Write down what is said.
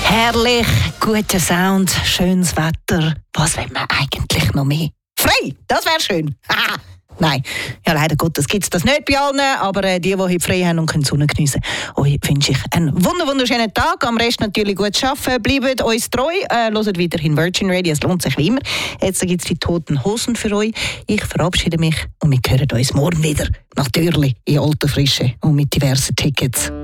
Herrlich, guter Sound, schönes Wetter. Was will man eigentlich noch mehr? Frei, das wäre schön. Nein, ja, leider Gottes gibt es das nicht bei allen, aber die heute frei haben und können Sonne geniessen, euch wünsche ich einen wunderschönen Tag. Am Rest natürlich gut arbeiten, bleibt uns treu, hört weiterhin Virgin Radio, es lohnt sich immer. Jetzt gibt es die Toten Hosen für euch. Ich verabschiede mich und wir hören uns morgen wieder. Natürlich in alter Frische und mit diversen Tickets.